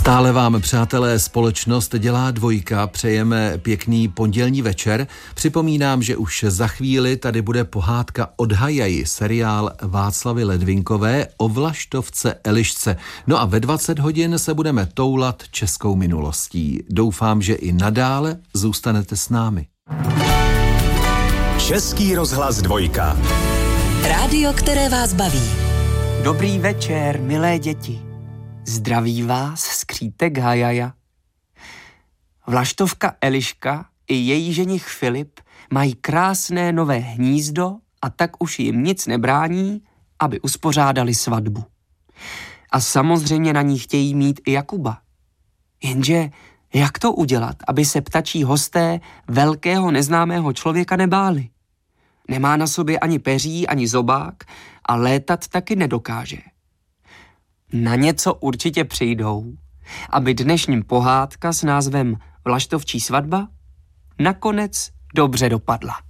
Stále vám, přátelé, společnost dělá dvojka. Přejeme pěkný pondělní večer. Připomínám, že už za chvíli tady bude pohádka Odhajaji, seriál Václavy Ledvinkové o vlaštovce Elišce. No a ve 20 hodin se budeme toulat českou minulostí. Doufám, že i nadále zůstanete s námi. Český rozhlas dvojka. Rádio, které vás baví. Dobrý večer, milé děti. Zdraví vás skřítek Hajaja. Vlaštovka Eliška i její ženich Filip mají krásné nové hnízdo a tak už jim nic nebrání, aby uspořádali svatbu. A samozřejmě na ní chtějí mít i Jakuba. Jenže jak to udělat, aby se ptačí hosté velkého neznámého člověka nebáli? Nemá na sobě ani peří, ani zobák a létat taky nedokáže. Na něco určitě přijdou, aby dnešní pohádka s názvem Vlaštovčí svatba nakonec dobře dopadla.